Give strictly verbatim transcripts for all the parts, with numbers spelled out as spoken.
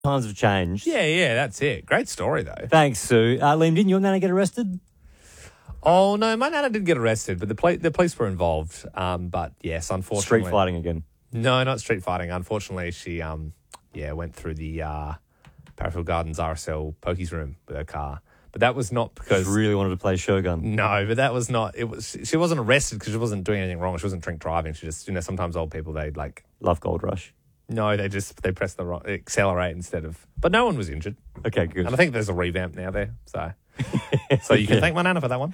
Times have changed. Yeah, yeah, that's it. Great story, though. Thanks, Sue. Uh, Liam, didn't your nana get arrested? Oh, no, my nana didn't get arrested, but the, poli- the police were involved. Um, but, yes, unfortunately... Street fighting again. No, not street fighting. Unfortunately, she um, yeah, went through the uh, Parafield Gardens R S L pokies room with her car. But that was not because... She really wanted to play Shogun. No, but that was not... It was. She wasn't arrested because she wasn't doing anything wrong. She wasn't drink driving. She just, you know, sometimes old people, they like... Love Gold Rush. No, they just, they press the wrong... Accelerate instead of... But no one was injured. Okay, good. And I think there's a revamp now there, so... So you can Yeah. thank my nana for that one.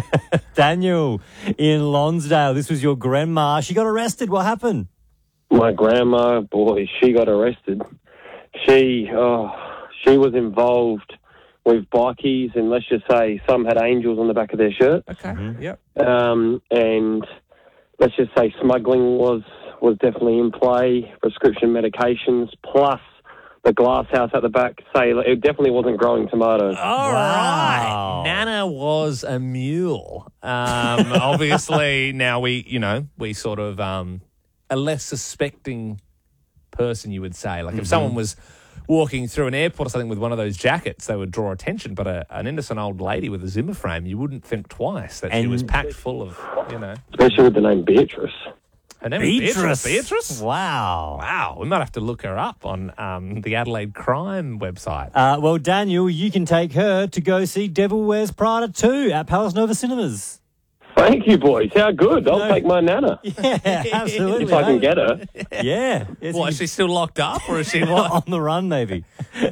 Daniel in Lonsdale, this was your grandma. She got arrested. What happened? My grandma, boy, she got arrested. She, oh, she was involved with bikies, and let's just say some had angels on the back of their shirt. Okay, mm-hmm. Yep. Um, and let's just say smuggling was, was definitely in play, prescription medications, plus the glass house at the back. Say it definitely wasn't growing tomatoes. All Wow. right. Nana was a mule. Um, obviously, now we, you know, we sort of um, a less suspecting person, you would say. Like if someone was walking through an airport or something with one of those jackets, they would draw attention. But a, an innocent old lady with a Zimmer frame, you wouldn't think twice that she And- was packed full of, you know. Especially with the name Beatrice. Her name was Beatrice. Beatrice? Wow. Wow. We might have to look her up on um, the Adelaide Crime website. Uh, well, Daniel, you can take her to go see Devil Wears Prada two at Palace Nova Cinemas. Thank you, boys. How good. I'll No. take my nana. Yeah, absolutely. If I can mate. get her. Yeah. Yes, What, you- is she still locked up or is she what? on the run, maybe.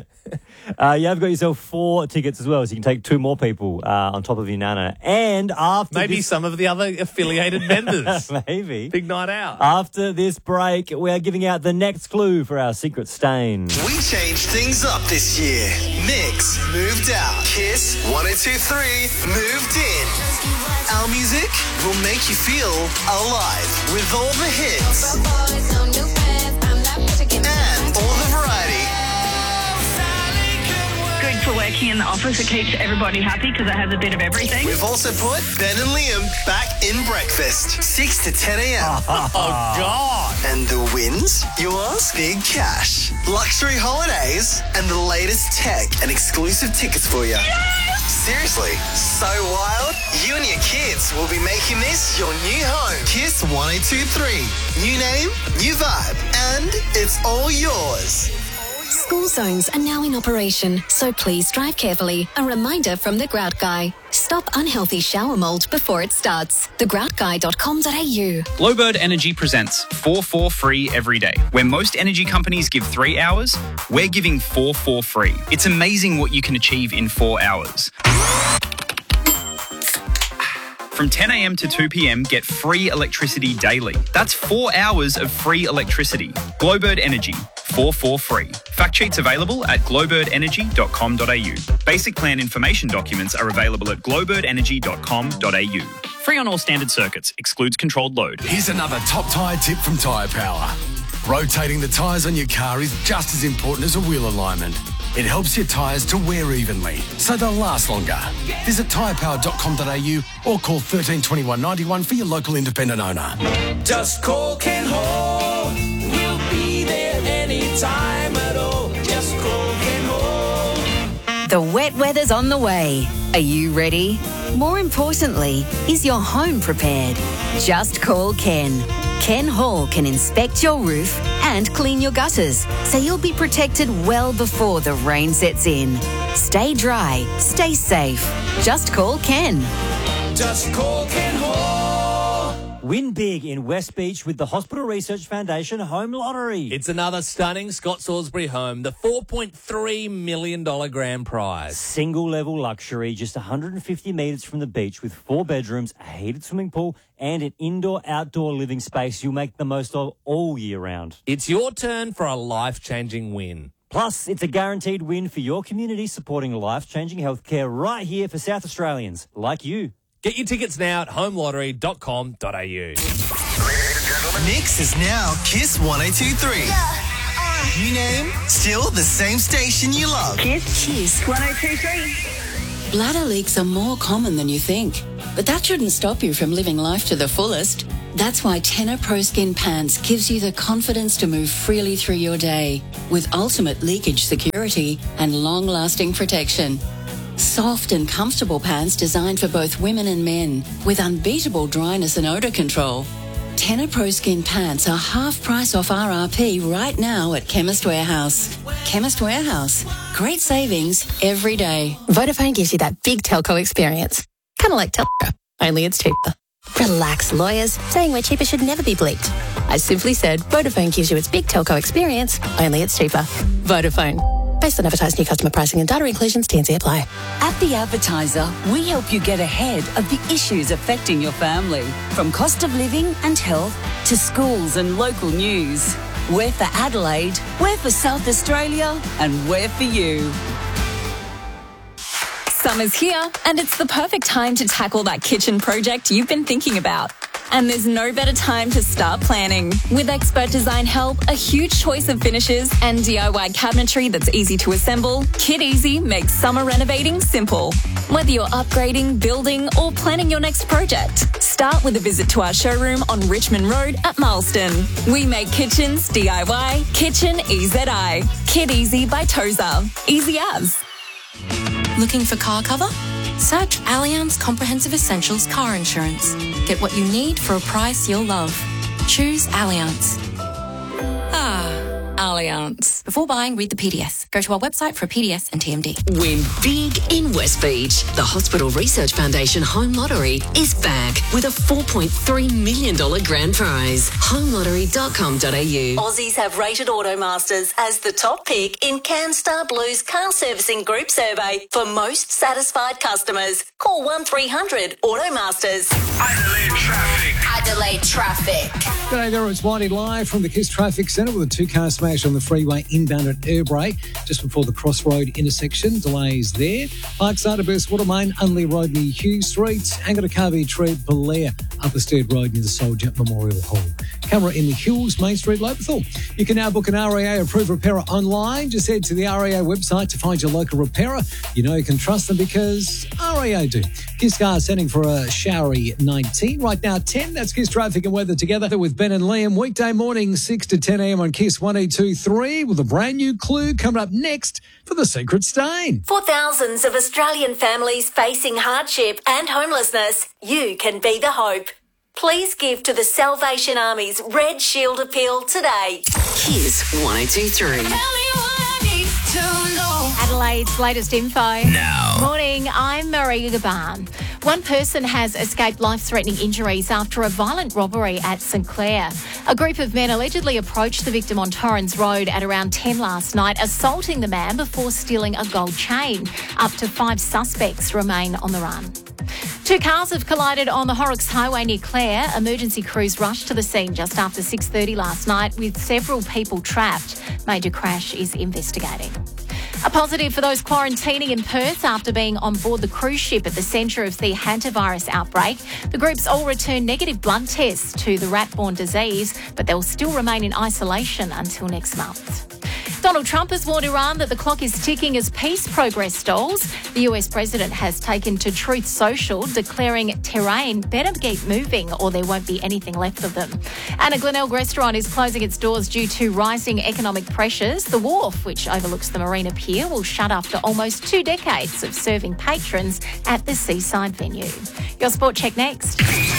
Uh, you have got yourself four tickets as well, so you can take two more people uh, on top of your nana. And after Maybe this, some of the other affiliated members. maybe Big night out. after this break, we are giving out the next clue for our secret stain. We changed things up this year. Mix moved out. Kiss one oh two three moved in. Our music will make you feel alive with all the hits and all the variety. Good for working in the office. It keeps everybody happy because it has a bit of everything. We've also put Ben and Liam back in breakfast, six to ten a.m. Oh, God. And the wins? You ask? Big cash, luxury holidays, and the latest tech and exclusive tickets for you. Seriously, so wild? You and your kids will be making this your new home. Kiss one oh two three. New name, new vibe, and it's all yours. School zones are now in operation, so please drive carefully. A reminder from The Grout Guy. Stop unhealthy shower mold before it starts. the grout guy dot com dot a u. Glowbird Energy presents four four free every day. Where most energy companies give three hours, we're giving four four free. It's amazing what you can achieve in four hours. From ten a.m. to two p.m, get free electricity daily. That's four hours of free electricity. Glowbird Energy, four four free. Fact sheets available at glowbird energy dot com dot a u. Basic plan information documents are available at glowbird energy dot com dot a u. Free on all standard circuits, excludes controlled load. Here's another top tyre tip from Tyre Power. Rotating the tyres on your car is just as important as a wheel alignment. It helps your tyres to wear evenly, so they'll last longer. Visit tyre power dot com dot a u or call one three two one, nine one for your local independent owner. Just call Ken Hall. We'll be there anytime at all. Just call Ken Hall. The wet weather's on the way. Are you ready? More importantly, is your home prepared? Just call Ken. Ken Hall can inspect your roof and clean your gutters, so you'll be protected well before the rain sets in. Stay dry, stay safe. Just call Ken. Just call Ken Hall. Win big in West Beach with the Hospital Research Foundation Home Lottery. It's another stunning Scott Salisbury home, the four point three million dollars grand prize. Single level luxury, just one hundred fifty metres from the beach with four bedrooms, a heated swimming pool and an indoor-outdoor living space you'll make the most of all year round. It's your turn for a life-changing win. Plus, it's a guaranteed win for your community supporting life-changing healthcare right here for South Australians like you. Get your tickets now at home lottery dot com dot a u. Mix is now Kiss one oh two three. New name, still the same station you love. Kiss. Kiss. one oh two three. Bladder leaks are more common than you think, but that shouldn't stop you from living life to the fullest. That's why Tenor Pro Skin Pants gives you the confidence to move freely through your day with ultimate leakage security and long-lasting protection. Soft and comfortable pants designed for both women and men with unbeatable dryness and odour control. Tenor Pro Skin Pants are half price off R R P right now at Chemist Warehouse. Chemist Warehouse. Great savings every day. Vodafone gives you that big telco experience. Kind of like Telco, only it's cheaper. Relax, lawyers. Saying we're cheaper should never be bleeped. I simply said Vodafone gives you its big telco experience, only it's cheaper. Vodafone. Based on advertised new customer pricing and data inclusions, T and C apply. At The Advertiser, we help you get ahead of the issues affecting your family. From cost of living and health to schools and local news. We're for Adelaide, we're for South Australia, and we're for you. Summer's here, and it's the perfect time to tackle that kitchen project you've been thinking about. And there's no better time to start planning. With expert design help, a huge choice of finishes, and D I Y cabinetry that's easy to assemble, Kit Easy makes summer renovating simple. Whether you're upgrading, building, or planning your next project, start with a visit to our showroom on Richmond Road at Marlston. We make kitchens D I Y, Kitchen E Z I. Kit Easy by Tozer. Easy as. Looking for car cover? Search Allianz Comprehensive Essentials Car Insurance. Get what you need for a price you'll love. Choose Allianz. Ah, Allianz. Before buying, read the P D S. Go to our website for a P D S and T M D. Win big in West Beach. The Hospital Research Foundation Home Lottery is back with a four point three million dollars grand prize. home lottery dot com dot a u. Aussies have rated Automasters as the top pick in CanStar Blue's car servicing group survey for most satisfied customers. Call one three hundred Automasters. Adelaide traffic. Adelaide traffic. G'day there, it's Whitey live from the Kiss Traffic Centre with a two-car smash on the freeway inbound at Airbrae, just before the Crossroad intersection. Delays there. Parkside, Best Watermain, Unley Road near Hughes Street. Angara Carby Treat, Belair, Upper Sturt Road near the Soldier Memorial Hall. Camera in the Hills, Main Street, Lobethal. You can now book an R A A approved repairer online. Just head to the R A A website to find your local repairer. You know you can trust them because R A A do. Kiss Cars setting for a showery nineteen. Right now, ten. That's Kiss Traffic and Weather together with Ben and Liam. Weekday morning, six to ten a.m. on Kiss one eight two three with a brand new clue coming up next for The Secret Stain. For thousands of Australian families facing hardship and homelessness, you can be the hope. Please give to the Salvation Army's Red Shield Appeal today. Kiss one eight two three. Adelaide's latest info. Now. Morning, I'm Maria Gaban. One person has escaped life-threatening injuries after a violent robbery at St Clair. A group of men allegedly approached the victim on Torrens Road at around ten last night, assaulting the man before stealing a gold chain. Up to five suspects remain on the run. Two cars have collided on the Horrocks Highway near Clare. Emergency crews rushed to the scene just after six thirty last night with several people trapped. Major crash is investigating. A positive for those quarantining in Perth after being on board the cruise ship at the centre of the hantavirus outbreak. The groups all returned negative blood tests to the rat-borne disease, but they'll still remain in isolation until next month. Donald Trump has warned Iran that the clock is ticking as peace progress stalls. The U S president has taken to Truth Social, declaring Tehran better keep moving or there won't be anything left of them. And a Glenelg restaurant is closing its doors due to rising economic pressures. The Wharf, which overlooks the Marina Pier, will shut after almost two decades of serving patrons at the seaside venue. Your sport check next.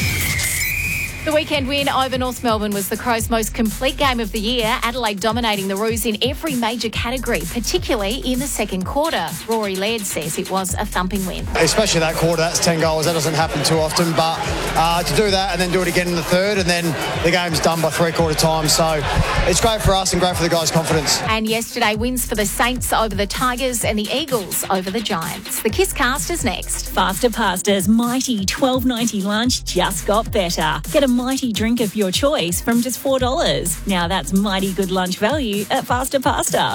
The weekend win over North Melbourne was the Crows' most complete game of the year. Adelaide dominating the Roos in every major category, particularly in the second quarter. Rory Laird says it was a thumping win. Especially that quarter, that's ten goals. That doesn't happen too often, but uh, to do that and then do it again in the third, and then the game's done by three-quarter time. So it's great for us and great for the guys' confidence. And yesterday, wins for the Saints over the Tigers and the Eagles over the Giants. The Kiss Cast is next. Faster Pasta's mighty twelve ninety lunch just got better. Get a mighty drink of your choice from just four dollars. Now that's mighty good lunch value at Faster Pasta.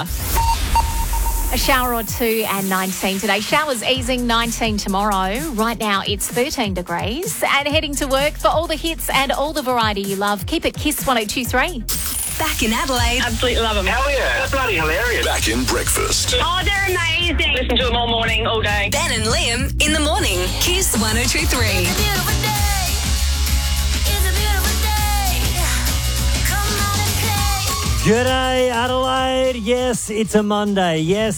A shower or two and nineteen today. Showers easing, nineteen tomorrow. Right now it's thirteen degrees. And heading to work for all the hits and all the variety you love. Keep it Kiss one oh two three. Back in Adelaide. Absolutely love them. Hell yeah. They're bloody hilarious. Back in breakfast. Oh, they're amazing. Listen to them all morning, all day. Ben and Liam in the morning. Kiss one oh two three. G'day, Adelaide. Yes, it's a Monday. Yes,